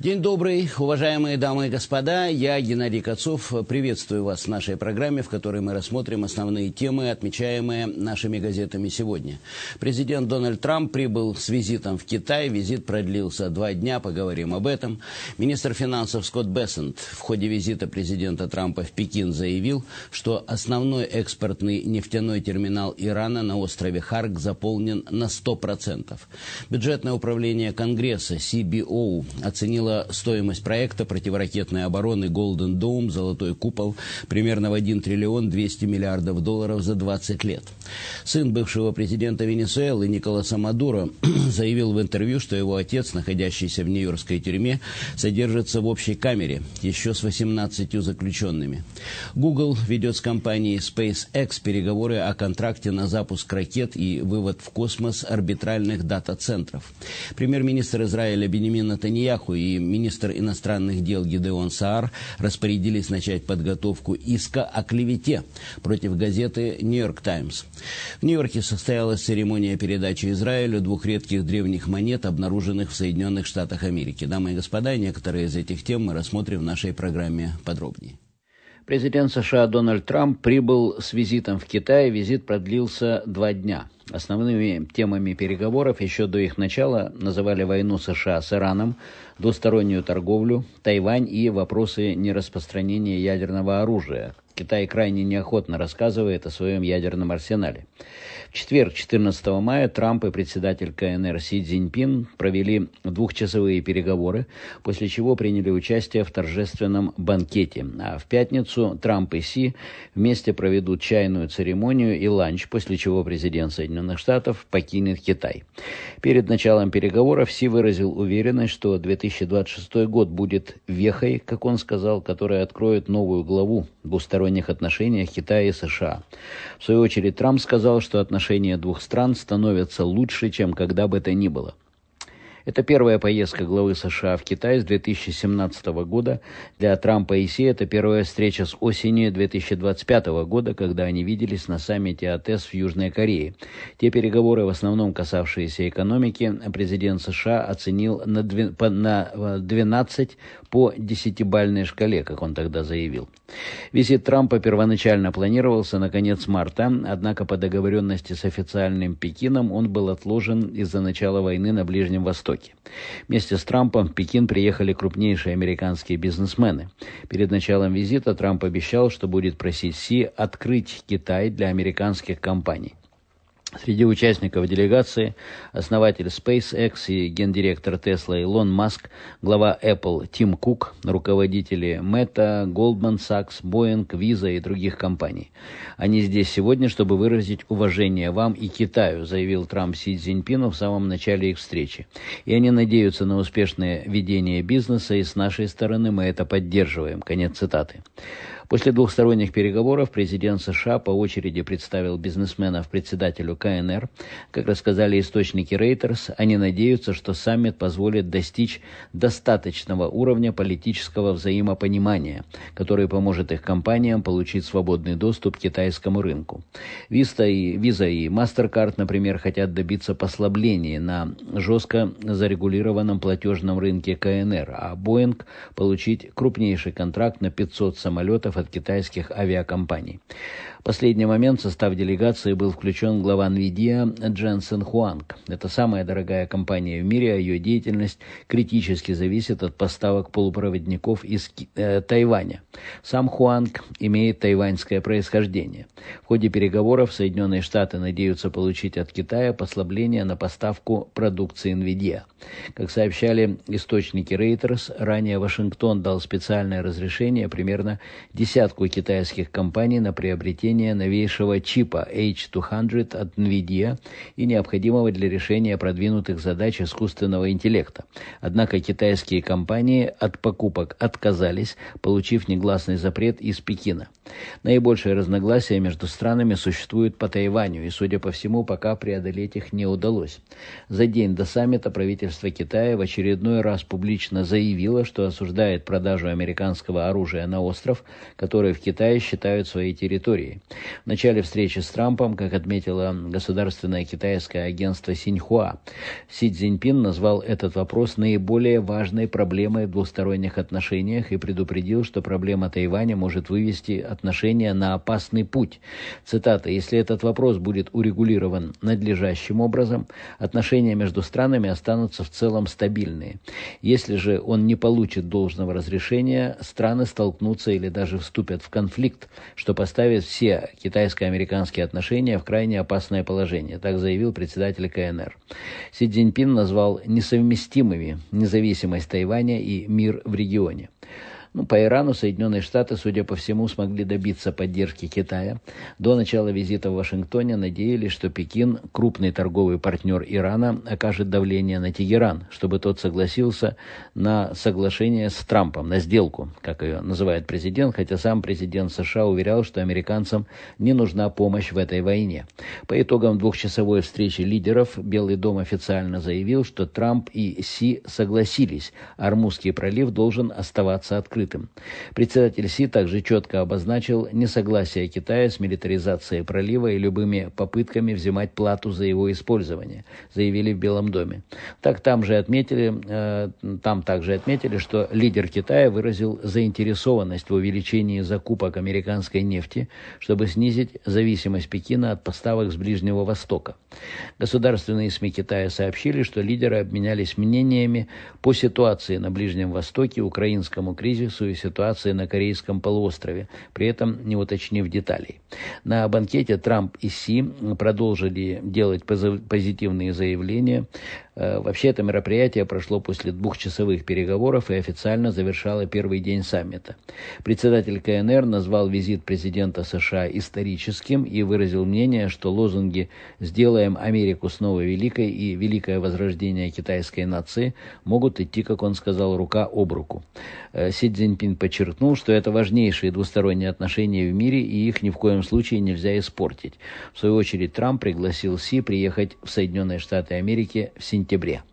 День добрый, уважаемые дамы и господа. Я, Геннадий Кацов, приветствую вас в нашей программе, в которой мы рассмотрим основные темы, отмечаемые нашими газетами сегодня. Президент Дональд Трамп прибыл с визитом в Китай. Визит продлился 2 дня, поговорим об этом. Министр финансов Скотт Бессент в ходе визита президента Трампа в Пекин заявил, что основной экспортный нефтяной терминал Ирана на острове Харк заполнен на 100%. Бюджетное управление Конгресса CBO оценило стоимость проекта противоракетной обороны Golden Dome, золотой купол, примерно в 1 триллион 200 миллиардов долларов за 20 лет. Сын бывшего президента Венесуэлы Николаса Мадуро заявил в интервью, что его отец, находящийся в нью-йоркской тюрьме, содержится в общей камере, еще с 18 заключенными. Google ведет с компанией SpaceX переговоры о контракте на запуск ракет и вывод в космос орбитальных дата-центров. Премьер-министр Израиля Биньямин Нетаньяху и министр иностранных дел Гидеон Саар распорядились начать подготовку иска о клевете против газеты «Нью-Йорк Таймс». В Нью-Йорке состоялась церемония передачи Израилю 2 редких древних монет, обнаруженных в Соединенных Штатах Америки. Дамы и господа, некоторые из этих тем мы рассмотрим в нашей программе подробнее. Президент США Дональд Трамп прибыл с визитом в Китай. Визит продлился 2 дня. Основными темами переговоров еще до их начала называли войну США с Ираном, двустороннюю торговлю, Тайвань и вопросы нераспространения ядерного оружия. Китай крайне неохотно рассказывает о своем ядерном арсенале. В четверг, 14 мая, Трамп и председатель КНР Си Цзиньпин провели 2-часовые переговоры, после чего приняли участие в торжественном банкете. А в пятницу Трамп и Си вместе проведут чайную церемонию и ланч, после чего президент Соединенных Штатов покинет Китай. Перед началом переговоров Си выразил уверенность, что 2026 год будет вехой, как он сказал, которая откроет новую главу в двусторонних отношениях Китая и США. В свою очередь Трамп сказал, что отношения двух стран становятся лучше, чем когда бы то ни было. Это первая поездка главы США в Китай с 2017 года. Для Трампа и Си это первая встреча с осени 2025 года, когда они виделись на саммите АТЭС в Южной Корее. Те переговоры, в основном касавшиеся экономики, президент США оценил на 12 по 10-бальной шкале, как он тогда заявил. Визит Трампа первоначально планировался на конец марта, однако по договоренности с официальным Пекином он был отложен из-за начала войны на Ближнем Востоке. Вместе с Трампом в Пекин приехали крупнейшие американские бизнесмены. Перед началом визита Трамп обещал, что будет просить Си открыть Китай для американских компаний. Среди участников делегации основатель SpaceX и гендиректор Tesla Илон Маск, глава Apple Тим Кук, руководители Meta, Goldman Sachs, Boeing, Visa и других компаний. Они здесь сегодня, чтобы выразить уважение вам и Китаю, заявил Трамп Си Цзиньпину в самом начале их встречи. И они надеются на успешное ведение бизнеса, и с нашей стороны мы это поддерживаем. Конец цитаты. После двухсторонних переговоров президент США по очереди представил бизнесменов председателю КНР. Как рассказали источники Reuters, они надеются, что саммит позволит достичь достаточного уровня политического взаимопонимания, который поможет их компаниям получить свободный доступ к китайскому рынку. Visa и MasterCard, например, хотят добиться послабления на жестко зарегулированном платежном рынке КНР, а Boeing получить крупнейший контракт на 500 самолетов от китайских авиакомпаний. В последний момент в состав делегации был включен глава NVIDIA Дженсен Хуанг. Это самая дорогая компания в мире, а ее деятельность критически зависит от поставок полупроводников из Тайваня. Сам Хуанг имеет тайваньское происхождение. В ходе переговоров Соединенные Штаты надеются получить от Китая послабление на поставку продукции NVIDIA. Как сообщали источники Reuters, ранее Вашингтон дал специальное разрешение примерно десятку китайских компаний на приобретение новейшего чипа H200 от NVIDIA и необходимого для решения продвинутых задач искусственного интеллекта. Однако китайские компании от покупок отказались, получив негласный запрет из Пекина. Наибольшее разногласие между странами существует по Тайваню, и, судя по всему, пока преодолеть их не удалось. За день до саммита правительство Китая в очередной раз публично заявило, что осуждает продажу американского оружия на остров, который в Китае считают своей территорией. В начале встречи с Трампом, как отметило государственное китайское агентство Синьхуа, Си Цзиньпин назвал этот вопрос наиболее важной проблемой в двусторонних отношениях и предупредил, что проблема Тайваня может вывести отношения на опасный путь. Цитата: «Если этот вопрос будет урегулирован надлежащим образом, отношения между странами останутся в целом стабильные. Если же он не получит должного разрешения, страны столкнутся или даже вступят в конфликт, что поставит все китайско-американские отношения в крайне опасное положение», так заявил председатель КНР. Си Цзиньпин назвал несовместимыми независимость Тайваня и мир в регионе. По Ирану Соединенные Штаты, судя по всему, смогли добиться поддержки Китая. До начала визита в Вашингтоне надеялись, что Пекин, крупный торговый партнер Ирана, окажет давление на Тегеран, чтобы тот согласился на соглашение с Трампом, на сделку, как ее называет президент, хотя сам президент США уверял, что американцам не нужна помощь в этой войне. По итогам двухчасовой встречи лидеров Белый дом официально заявил, что Трамп и Си согласились, Ормузский пролив должен оставаться открытым. Председатель Си также четко обозначил несогласие Китая с милитаризацией пролива и любыми попытками взимать плату за его использование, заявили в Белом доме. Там также отметили, что лидер Китая выразил заинтересованность в увеличении закупок американской нефти, чтобы снизить зависимость Пекина от поставок с Ближнего Востока. Государственные СМИ Китая сообщили, что лидеры обменялись мнениями по ситуации на Ближнем Востоке, украинскому кризису и ситуации на Корейском полуострове, при этом не уточнив деталей. На банкете Трамп и Си продолжили делать позитивные заявления. Вообще это мероприятие прошло после двухчасовых переговоров и официально завершало первый день саммита. Председатель КНР назвал визит президента США историческим и выразил мнение, что лозунги «Сделаем Америку снова великой» и «Великое возрождение китайской нации» могут идти, как он сказал, рука об руку. Си Цзиньпин подчеркнул, что это важнейшие двусторонние отношения в мире, и их ни в коем случае нельзя испортить. В свою очередь Трамп пригласил Си приехать в Соединенные Штаты Америки в сентябре.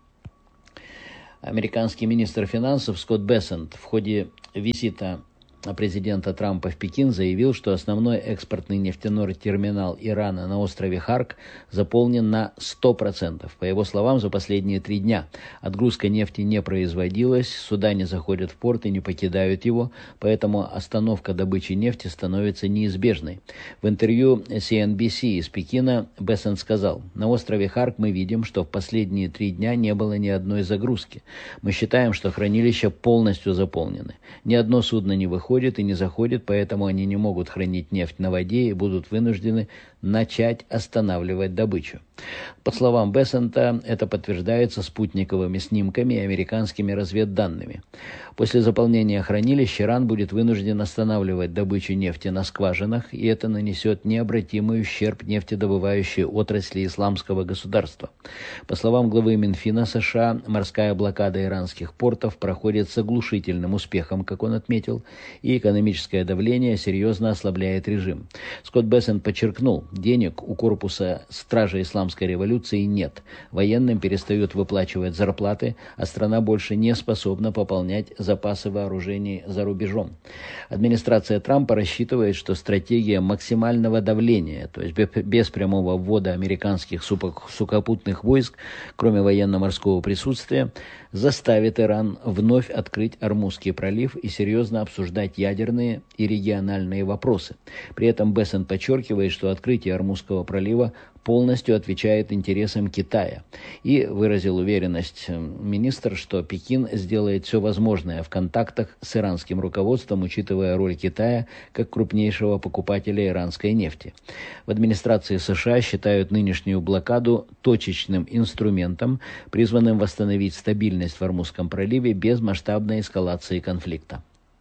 Американский министр финансов Скотт Бессент в ходе визита президента Трампа в Пекин заявил, что основной экспортный нефтяной терминал Ирана на острове Харк заполнен на 100%. По его словам, за последние 3 дня отгрузка нефти не производилась, суда не заходят в порт и не покидают его, поэтому остановка добычи нефти становится неизбежной. В интервью CNBC из Пекина Бессент сказал: «На острове Харк мы видим, что в последние 3 дня не было ни одной загрузки. Мы считаем, что хранилища полностью заполнены. Ни одно судно не выходит и не заходит, поэтому они не могут хранить нефть на воде и будут вынуждены начать останавливать добычу». По словам Бессента, это подтверждается спутниковыми снимками и американскими разведданными. После заполнения хранилищ Иран будет вынужден останавливать добычу нефти на скважинах, и это нанесет необратимый ущерб нефтедобывающей отрасли исламского государства. По словам главы Минфина США, морская блокада иранских портов проходит с оглушительным успехом, как он отметил, и экономическое давление серьезно ослабляет режим. Скотт Бессент подчеркнул, денег у корпуса стражей исламской революции нет. Военным перестают выплачивать зарплаты, а страна больше не способна пополнять запасы вооружений за рубежом. Администрация Трампа рассчитывает, что стратегия максимального давления, то есть без прямого ввода американских сухопутных войск, кроме военно-морского присутствия, заставит Иран вновь открыть Ормузский пролив и серьезно обсуждать ядерные и региональные вопросы. При этом Бессент подчеркивает, что открытие Ормузского пролива полностью отвечает интересам Китая. И выразил уверенность министр, что Пекин сделает все возможное в контактах с иранским руководством, учитывая роль Китая как крупнейшего покупателя иранской нефти. В администрации США считают нынешнюю блокаду точечным инструментом, призванным восстановить стабильность в Ормузском проливе без масштабной эскалации конфликта.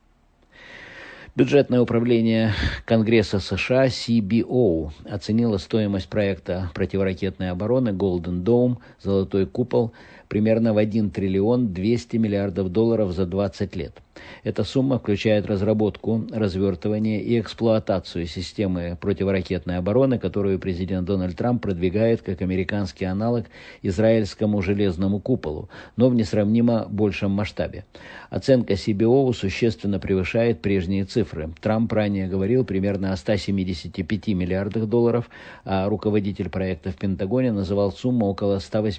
Бюджетное управление Конгресса США CBO оценило стоимость проекта противоракетной обороны Golden Dome, «Золотой купол», примерно в $1 триллион 200 миллиардов за 20 лет. Эта сумма включает разработку, развертывание и эксплуатацию системы противоракетной обороны, которую президент Дональд Трамп продвигает как американский аналог израильскому железному куполу, но в несравнимо большем масштабе. Оценка CBO существенно превышает прежние цифры. Трамп ранее говорил примерно о 175 миллиардах долларов, а руководитель проекта в Пентагоне называл сумму около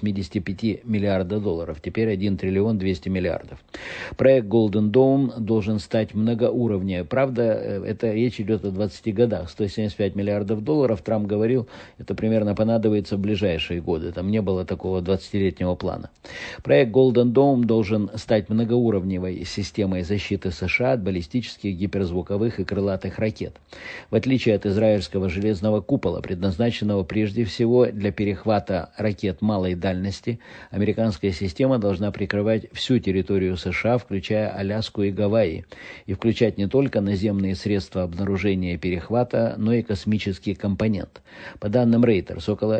185 миллиардов долларов. Теперь 1 триллион 200 миллиардов. Проект Golden Dome должен стать многоуровневым. Правда, это речь идет о 20 годах. 175 миллиардов долларов, Трамп говорил, это примерно понадобится в ближайшие годы. Там не было такого 20-летнего плана. Проект Golden Dome должен стать многоуровневой системой защиты США от баллистических, гиперзвуковых и крылатых ракет. В отличие от израильского железного купола, предназначенного прежде всего для перехвата ракет малой дальности, американская система должна прикрывать всю территорию США, включая Аляску и Гавайи, и включать не только наземные средства обнаружения и перехвата, но и космический компонент. По данным Reuters, около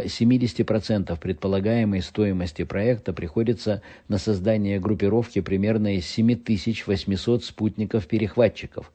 70% предполагаемой стоимости проекта приходится на создание группировки примерно из 7800 спутников-перехватчиков.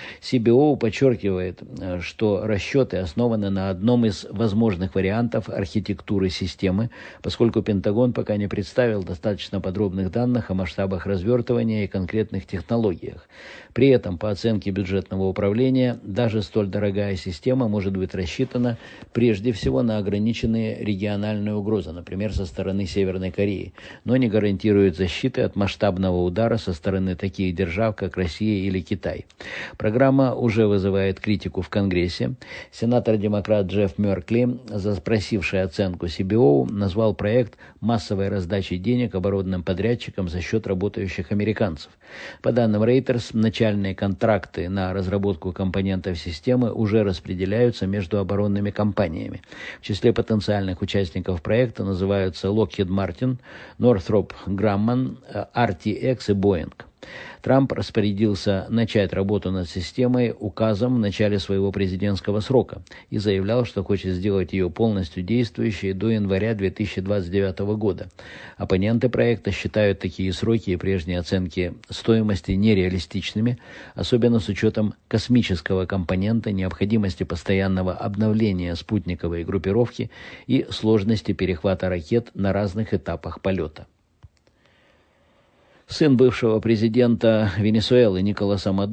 CBO подчеркивает, что расчеты основаны на одном из возможных вариантов архитектуры системы, поскольку Пентагон пока не представил достаточно подробных данных о масштабах развертывания и конкретных технологиях. При этом, по оценке бюджетного управления, даже столь дорогая система может быть рассчитана прежде всего на ограниченные региональные угрозы, например, со стороны Северной Кореи, но не гарантирует защиты от масштабного удара со стороны таких держав, как Россия или Китай. Программа уже вызывает критику в Конгрессе. Сенатор-демократ Джефф Меркли, запросивший оценку CBO, назвал проект массовой раздачей денег оборонным подрядчикам за счет работающих американцев. По данным Reuters, начальные контракты на разработку компонентов системы уже распределяются между оборонными компаниями. В числе потенциальных участников проекта называются Lockheed Martin, Northrop Grumman, RTX и Boeing. Трамп распорядился начать работу над системой указом в начале своего президентского срока и заявлял, что хочет сделать ее полностью действующей до января 2029 года. Оппоненты проекта считают такие сроки и прежние оценки стоимости нереалистичными, особенно с учетом космического компонента, необходимости постоянного обновления спутниковой группировки и сложности перехвата ракет на разных этапах полета. Сын бывшего президента Венесуэлы Николаса Мадуро